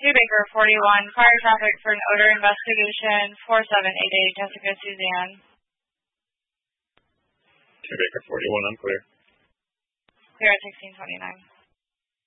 Baker 41, fire traffic for an odor investigation, 4788, Jessica Suzanne. 2 Baker 41, unclear. Clear at 1629.